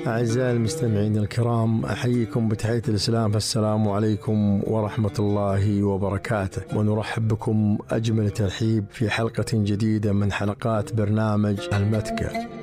أعزائي المستمعين الكرام، أحييكم بتحية الإسلام، فالسلام عليكم ورحمة الله وبركاته، ونرحب بكم أجمل ترحيب في حلقة جديدة من حلقات برنامج المتكة.